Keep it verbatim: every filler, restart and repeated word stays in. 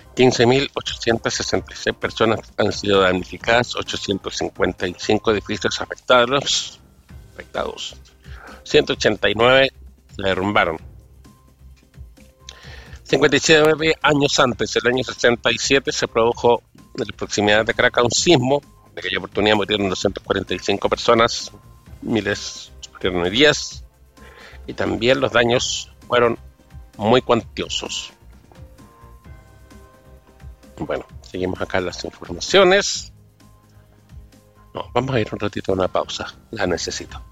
quince mil ochocientas sesenta y seis personas han sido damnificadas, ochocientos cincuenta y cinco edificios afectados, afectados. ciento ochenta y nueve se derrumbaron. cincuenta y nueve años antes, el año sesenta y siete, se produjo en las proximidades de Caracas un sismo. En aquella oportunidad murieron doscientas cuarenta y cinco personas, miles sufrieron heridas y también los daños fueron muy cuantiosos. Bueno, seguimos acá en las informaciones. No, vamos a ir un ratito a una pausa, la necesito.